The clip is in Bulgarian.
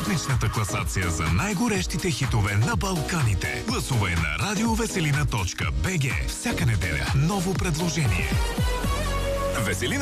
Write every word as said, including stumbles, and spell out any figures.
седмичната класация за най-горещите хитове на Балканите. Гласувай на радиовеселина точка бг. Всяка неделя ново предложение. Веселина